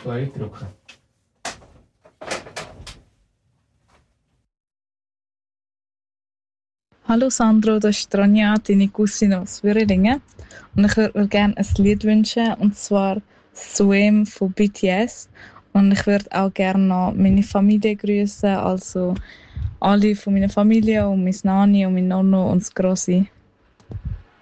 Play drücken. Hallo Sandro, das ist Ronja, deine Cousine aus Würelingen. Und ich würde mir gerne ein Lied wünschen, und zwar Suem von BTS. Und ich würde auch gerne noch meine Familie grüßen, also alle von meiner Familie und meine Nani und mein Nonno und das Grossi.